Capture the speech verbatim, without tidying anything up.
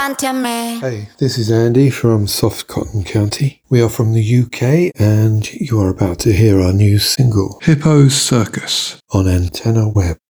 davanti a me. Hey, this is Andy from Soft Cotton County. We are from the U K and you are about to hear our new single, Hippo's Circus, on Antenna Web.